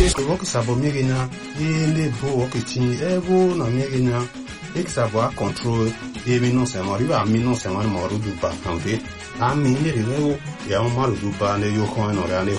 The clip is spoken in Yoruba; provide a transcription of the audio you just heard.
Isso vou que sabo megina ele vou que tinha evo na megina e que sabo a control e mi non se mori a mi non se mori moru du ba tambe a mi ne revo ya o maru du ba ne yo ko no